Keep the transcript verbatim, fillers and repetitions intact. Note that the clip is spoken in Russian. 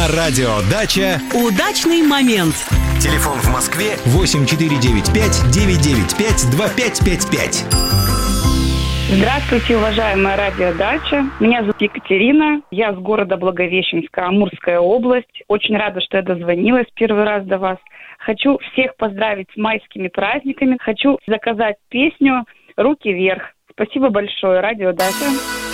На радио «Дача» удачный момент. Телефон в Москве восемь четыре девять пять девять девять пять два пять пять пять. Здравствуйте, уважаемая радио «Дача». Меня зовут Екатерина. Я с города Благовещенска, Амурская область. Очень рада, что я дозвонилась первый раз до вас. Хочу всех поздравить с майскими праздниками. Хочу заказать песню «Руки вверх». Спасибо большое, радио «Дача».